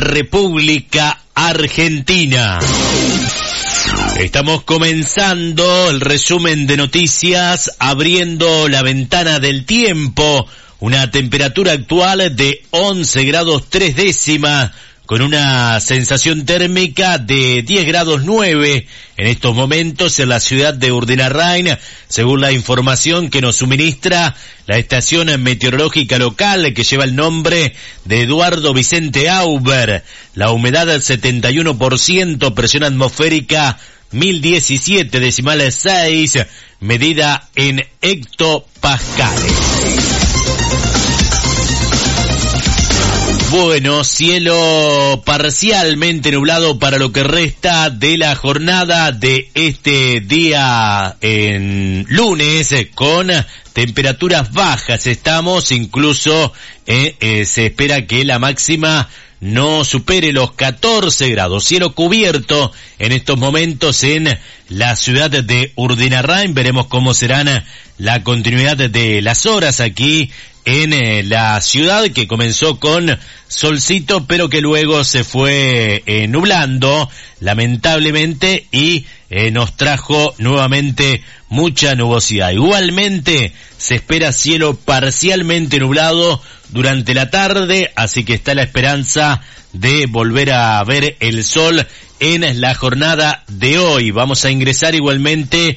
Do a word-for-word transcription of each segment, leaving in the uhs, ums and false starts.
República Argentina. Estamos comenzando el resumen de noticias, abriendo la ventana del tiempo, una temperatura actual de once grados tres décimas, con una sensación térmica de diez grados nueve en estos momentos en la ciudad de Urdinarrain, según la información que nos suministra la estación meteorológica local que lleva el nombre de Eduardo Vicente Auber. La humedad del setenta y uno por ciento, presión atmosférica mil diecisiete decimales seis, medida en hectopascales. Bueno, cielo parcialmente nublado para lo que resta de la jornada de este día en lunes, con temperaturas bajas. Estamos incluso, eh, eh, se espera que la máxima no supere los catorce grados. Cielo cubierto en estos momentos en la ciudad de Urdinarrain. Veremos cómo serán la continuidad de las horas aquí en eh, la ciudad, que comenzó con solcito, pero que luego se fue eh, nublando, lamentablemente, y eh, nos trajo nuevamente mucha nubosidad. Igualmente se espera cielo parcialmente nublado durante la tarde, así que está la esperanza de volver a ver el sol en la jornada de hoy. Vamos a ingresar igualmente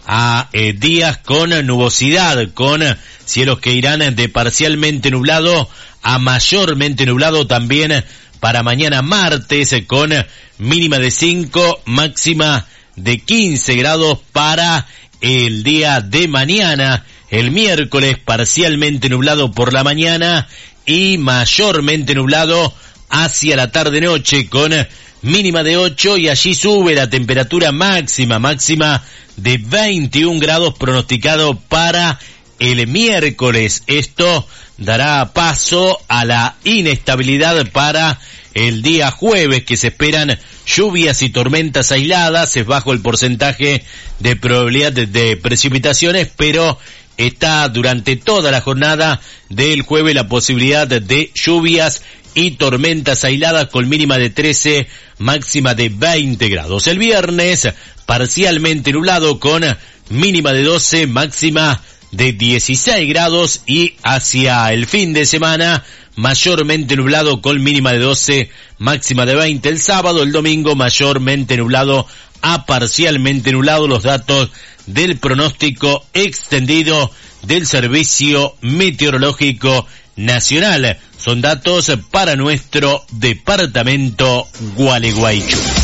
a eh, días con nubosidad, con cielos que irán de parcialmente nublado a mayormente nublado también para mañana martes, con mínima de cinco, máxima de quince grados para el día de mañana. El miércoles parcialmente nublado por la mañana y mayormente nublado hacia la tarde-noche, con mínima de ocho, y allí sube la temperatura máxima, máxima de veintiún grados pronosticado para el miércoles. Esto dará paso a la inestabilidad para el día jueves, que se esperan lluvias y tormentas aisladas. Es bajo el porcentaje de probabilidad de, de precipitaciones, pero está durante toda la jornada del jueves la posibilidad de lluvias y tormentas aisladas, con mínima de trece, máxima de veinte grados. El viernes parcialmente nublado, con mínima de doce, máxima de dieciséis grados, y hacia el fin de semana mayormente nublado con mínima de doce, máxima de veinte. El sábado, el domingo mayormente nublado a parcialmente nublado. Los datos del pronóstico extendido del Servicio Meteorológico Nacional son datos para nuestro departamento Gualeguaychú.